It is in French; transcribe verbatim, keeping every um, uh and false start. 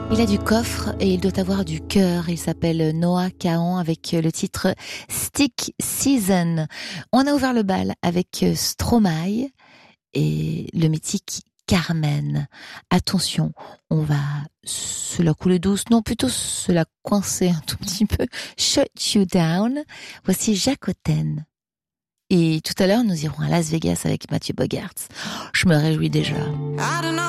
Il a du coffre et il doit avoir du cœur. Il s'appelle Noah Kahan avec le titre Stick Season. On a ouvert le bal avec Stromae et le mythique Carmen. Attention, on va se la couler douce, non plutôt se la coincer un tout petit peu. Shut you down. Voici Jacques Otten. Et tout à l'heure, nous irons à Las Vegas avec Mathieu Bogart. Je me réjouis déjà.